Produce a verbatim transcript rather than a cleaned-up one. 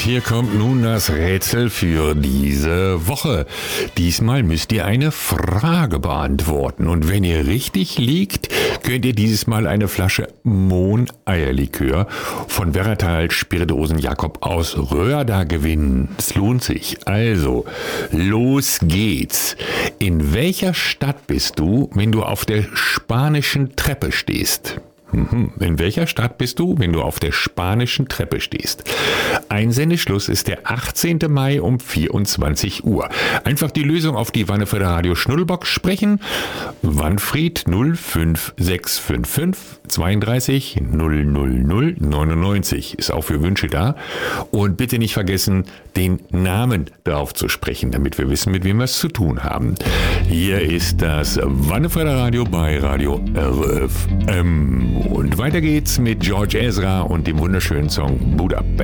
hier kommt nun das Rätsel für diese Woche. Diesmal müsst ihr eine Frage beantworten. Und wenn ihr richtig liegt, könnt ihr dieses Mal eine Flasche Mohn-Eierlikör von Werratal Spirituosen Jakob aus Röhrda gewinnen. Es lohnt sich. Also, los geht's. In welcher Stadt bist du, wenn du auf der spanischen Treppe stehst? In welcher Stadt bist du, wenn du auf der spanischen Treppe stehst? Einsendeschluss ist der achtzehnten Mai um vierundzwanzig Uhr. Einfach die Lösung auf die Wannefrieder Radio Schnuddelbox sprechen. Wanfried null fünf sechs fünf fünf zweiunddreißig null null null neunundneunzig ist auch für Wünsche da. Und bitte nicht vergessen, den Namen darauf zu sprechen, damit wir wissen, mit wem wir es zu tun haben. Hier ist das Wannefrieder Radio bei Radio R F M. Und weiter geht's mit George Ezra und dem wunderschönen Song Budapest.